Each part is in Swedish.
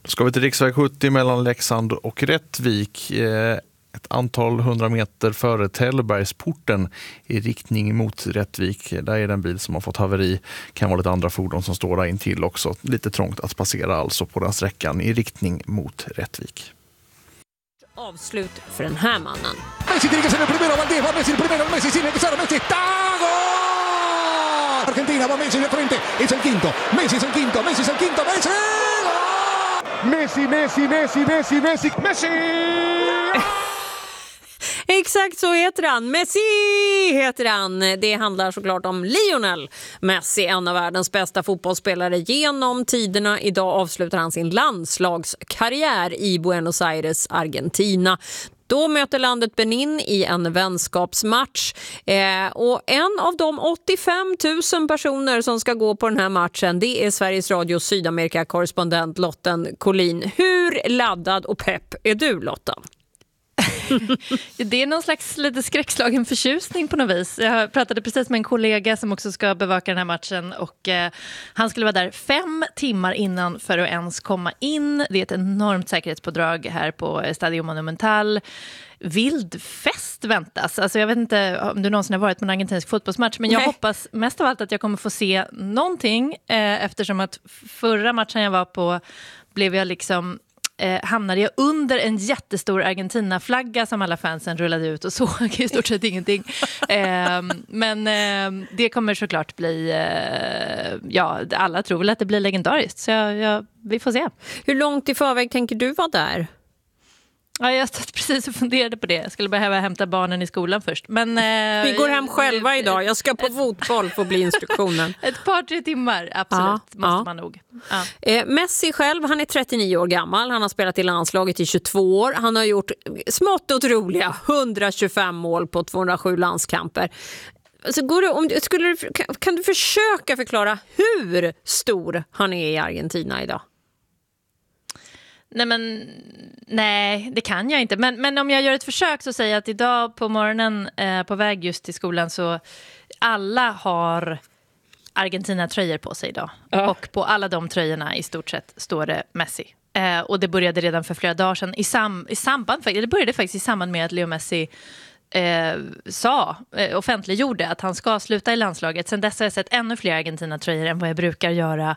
Ska vi till riksväg 70 mellan Leksand och Rättvik. Ett antal 100 meter före Tällbergsporten i riktning mot Rättvik. Där är det en bil som har fått haveri. Kan vara lite andra fordon som står där intill också. Lite trångt att passera alltså på den sträckan i riktning mot Rättvik. Avslut för den här mannen. Messi tiene que ser el primero, Valdés va Messi el primero, Messi sin empezar, Messi está gol! Argentina va Messi de frente, es el quinto, Messi es el quinto, Messi es el quinto, Messi! Messi, Messi, Messi, Messi, Messi, Messi! Exakt så heter han. Messi heter han. Det handlar såklart om Lionel Messi, en av världens bästa fotbollsspelare genom tiderna. Idag avslutar han sin landslagskarriär i Buenos Aires, Argentina. Då möter landet Benin i en vänskapsmatch. Och en av de 85 000 personer som ska gå på den här matchen, det är Sveriges Radios Sydamerika-korrespondent Lotten Collin. Hur laddad och pepp är du, Lotta? Det är någon slags lite skräckslagen förtjusning på något vis. Jag pratade precis med en kollega som också ska bevaka den här matchen och han skulle vara där 5 timmar innan för att ens komma in. Det är ett enormt säkerhetspådrag här på Estadio Monumental. Vild fest väntas. Alltså jag vet inte om du någonsin har varit på en argentinsk fotbollsmatch, men jag hoppas mest av allt att jag kommer få se någonting eftersom att förra matchen jag var på blev jag liksom hamnade jag under en jättestor Argentina-flagga som alla fansen rullade ut och såg i stort sett ingenting. Men det kommer såklart bli, alla tror väl att det blir legendariskt. Så vi får se. Hur långt i förväg tänker du vara där? Ja, jag stod precis och funderade på det. Jag skulle behöva hämta barnen i skolan först. Men, vi går hem själva idag. Jag ska på fotboll för att bli instruktionen. Ett par, 3 timmar, absolut. Måste man nog. Ja. Messi själv, han är 39 år gammal. Han har spelat i landslaget i 22 år. Han har gjort smått otroliga 125 mål på 207 landskamper. Så kan du försöka förklara hur stor han är i Argentina idag? Nej, det kan jag inte. Men om jag gör ett försök så säger jag att idag på morgonen på väg just till skolan så alla har Argentina-tröjor på sig idag. Ja. Och på alla de tröjorna i stort sett står det Messi. Och det började redan för flera dagar sedan det började faktiskt i samband med att Leo Messi offentliggjorde att han ska sluta i landslaget. Sen dess har jag sett ännu fler Argentina-tröjor än vad jag brukar göra.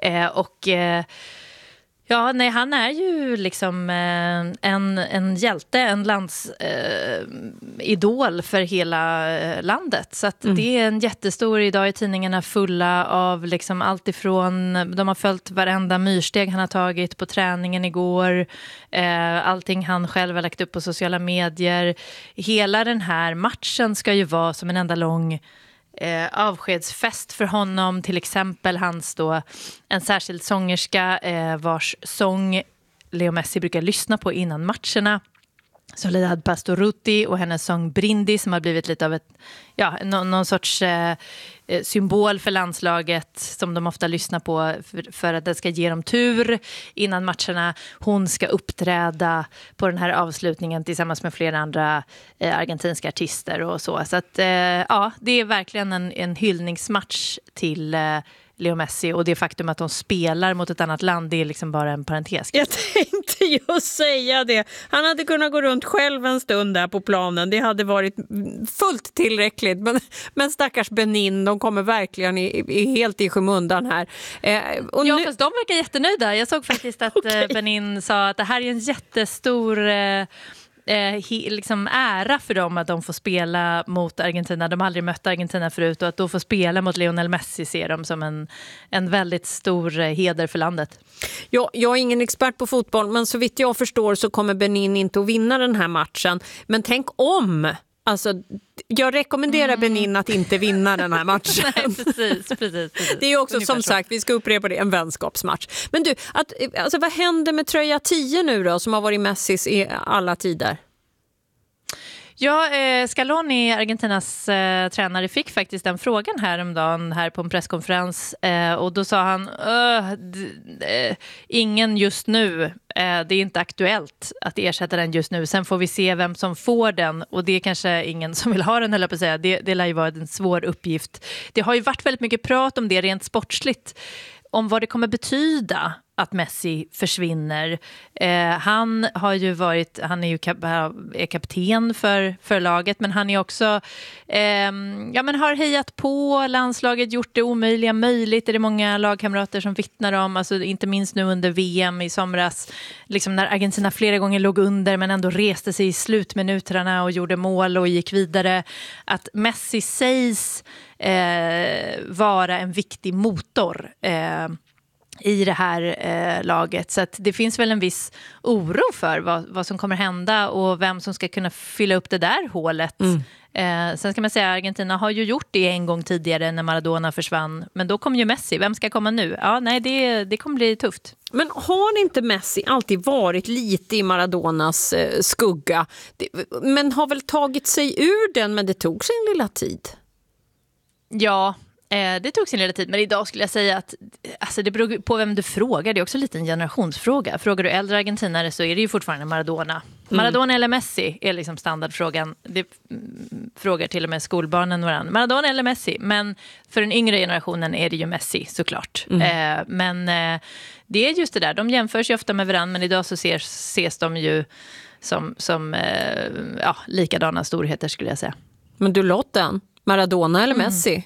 Ja, nej, han är ju liksom en hjälte, en landsidol för hela landet. Så att det är en jättestor, idag i tidningarna fulla av liksom allt ifrån, de har följt varenda myrsteg han har tagit på träningen igår, allting han själv har lagt upp på sociala medier. Hela den här matchen ska ju vara som en enda lång avskedsfest för honom. Till exempel hans då en särskild sångerska vars sång Leo Messi brukar lyssna på innan matcherna, Soledad Pastorutti, och hennes sång Brindi som har blivit lite av ett någon sorts symbol för landslaget som de ofta lyssnar på för att det ska ge dem tur innan matcherna. Hon ska uppträda på den här avslutningen tillsammans med flera andra argentinska artister och så. Så att det är verkligen en hyllningsmatch till Leo Messi, och det faktum att de spelar mot ett annat land, det är liksom bara en parentes. Jag tänkte ju säga det. Han hade kunnat gå runt själv en stund där på planen. Det hade varit fullt tillräckligt. Men stackars Benin, de kommer verkligen helt i skymundan här. Fast de verkar jättenöjda. Jag såg faktiskt att Benin sa att det här är en jättestor liksom ära för dem att de får spela mot Argentina. De har aldrig mött Argentina förut, och att då få spela mot Lionel Messi ser de som en väldigt stor heder för landet. Ja, jag är ingen expert på fotboll, men så vitt jag förstår så kommer Benin inte att vinna den här matchen. Men tänk om! Alltså, jag rekommenderar Benin att inte vinna den här matchen. Nej, precis. Det är också som sagt, vi ska upprepa det, en vänskapsmatch. Men du, vad händer med tröja 10 nu då, som har varit Messis i alla tider? Ja, Scaloni, Argentinas tränare, fick faktiskt den frågan häromdagen här på en presskonferens. Och då sa han, ingen just nu. Det är inte aktuellt att ersätta den just nu. Sen får vi se vem som får den. Och det är kanske ingen som vill ha den, eller på att säga. Det lär ju vara en svår uppgift. Det har ju varit väldigt mycket prat om det rent sportsligt. Om vad det kommer betyda att Messi försvinner. Han är ju kapten för laget, men han är också har hejat på landslaget, gjort det omöjliga möjligt. Är det många lagkamrater som vittnar om, alltså inte minst nu under VM i somras, liksom när Argentina flera gånger låg under men ändå reste sig i slutminuterna och gjorde mål och gick vidare. Att Messi sägs vara en viktig motor i det här laget. Så att det finns väl en viss oro för vad som kommer hända och vem som ska kunna fylla upp det där hålet. Sen ska man säga att Argentina har ju gjort det en gång tidigare när Maradona försvann. Men då kom ju Messi. Vem ska komma nu? Ja, nej, det kommer bli tufft. Men har inte Messi alltid varit lite i Maradonas skugga? Men har väl tagit sig ur den, men det tog sin lilla tid. Ja, det tog sin lilla tid, men idag skulle jag säga att alltså det beror på vem du frågar. Det är också lite en generationsfråga. Frågar du äldre argentinare så är det ju fortfarande Maradona. Maradona eller Messi är liksom standardfrågan. Det frågar till och med skolbarnen varandra. Maradona eller Messi? Men för den yngre generationen är det ju Messi såklart. Men det är just det där. De jämförs ju ofta med varandra, men idag så ses de ju som likadana storheter skulle jag säga. Men du Lotten, Maradona eller Messi?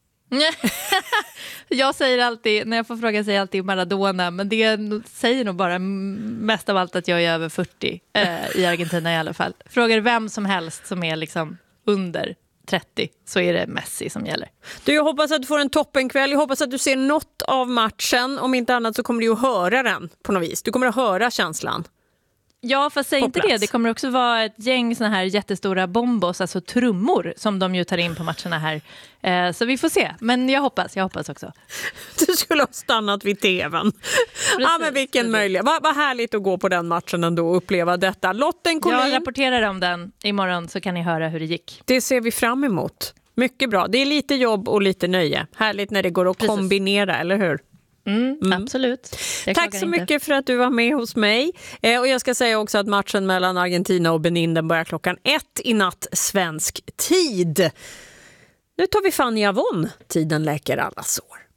Jag säger alltid, när jag får fråga säger jag alltid Maradona, men det säger nog bara mest av allt att jag är över 40 i Argentina i alla fall. Frågar vem som helst som är liksom under 30 så är det Messi som gäller. Jag hoppas att du får en toppenkväll. Jag hoppas att du ser något av matchen. Om inte annat så kommer du att höra den på något vis. Du kommer att höra känslan. Ja, fast säg inte det. Det kommer också vara ett gäng såna här jättestora bombos, alltså trummor, som de ju tar in på matcherna här. Så vi får se. Men jag hoppas också. Du skulle ha stannat vid tvn. Ja, men vilken möjlighet. Vad härligt att gå på den matchen ändå och uppleva detta. Lotten Collin. Jag rapporterar om den imorgon så kan ni höra hur det gick. Det ser vi fram emot. Mycket bra. Det är lite jobb och lite nöje. Härligt när det går att kombinera, eller hur? Absolut. Tack så mycket för att du var med hos mig. Och jag ska säga också att matchen mellan Argentina och Benin den börjar 1:00 i natt svensk tid. Nu tar vi Fanny Avon. Tiden läker alla sår.